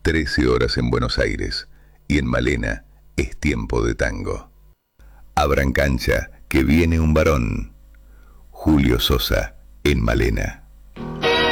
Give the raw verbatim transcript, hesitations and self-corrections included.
trece horas en Buenos Aires, y en Malena es tiempo de tango. Abran cancha, que viene un varón. Julio Sosa, en Malena.